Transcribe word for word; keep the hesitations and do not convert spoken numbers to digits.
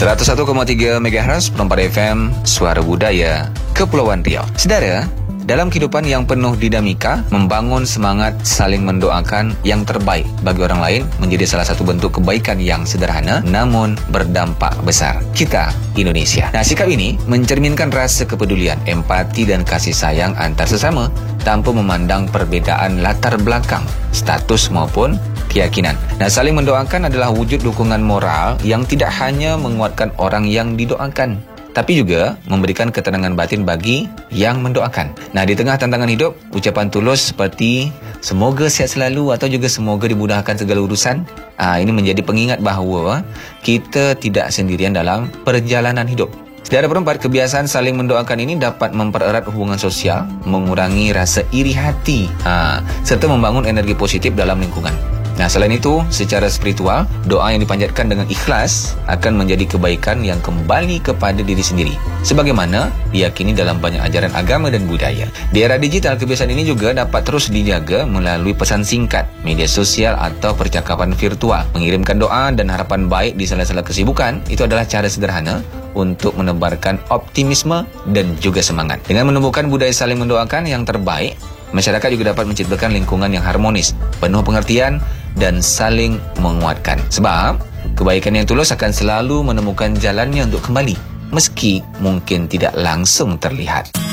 seratus satu koma tiga megahertz Perempat F M, Suara Budaya, Kepulauan Riau. Saudara, dalam kehidupan yang penuh dinamika, membangun semangat saling mendoakan yang terbaik bagi orang lain menjadi salah satu bentuk kebaikan yang sederhana namun berdampak besar. Kita, Indonesia. Nah, sikap ini mencerminkan rasa kepedulian, empati dan kasih sayang antar sesama tanpa memandang perbedaan latar belakang, status maupun keyakinan. Nah, saling mendoakan adalah wujud dukungan moral yang tidak hanya menguatkan orang yang didoakan, tapi juga memberikan ketenangan batin bagi yang mendoakan. Nah, di tengah tantangan hidup, ucapan tulus seperti semoga sihat selalu atau juga semoga dimudahkan segala urusan, ah, ini menjadi pengingat bahawa kita tidak sendirian dalam perjalanan hidup. Saudara perempat, kebiasaan saling mendoakan ini dapat mempererat hubungan sosial, mengurangi rasa iri hati, ah, serta membangun energi positif dalam lingkungan. Nah, selain itu, secara spiritual, doa yang dipanjatkan dengan ikhlas akan menjadi kebaikan yang kembali kepada diri sendiri, sebagaimana diyakini dalam banyak ajaran agama dan budaya. Di era digital, kebiasaan ini juga dapat terus dijaga melalui pesan singkat, media sosial atau percakapan virtual. Mengirimkan doa dan harapan baik di sela-sela kesibukan, itu adalah cara sederhana untuk menebarkan optimisme dan juga semangat. Dengan menumbuhkan budaya saling mendoakan yang terbaik, masyarakat juga dapat menciptakan lingkungan yang harmonis, penuh pengertian dan saling menguatkan. Sebab kebaikan yang tulus akan selalu menemukan jalannya untuk kembali, meski mungkin tidak langsung terlihat.